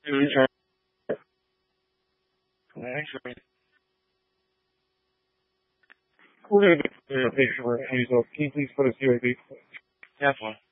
Actually, we're going to do a picture for Angel. Can you please put us here, please? Definitely.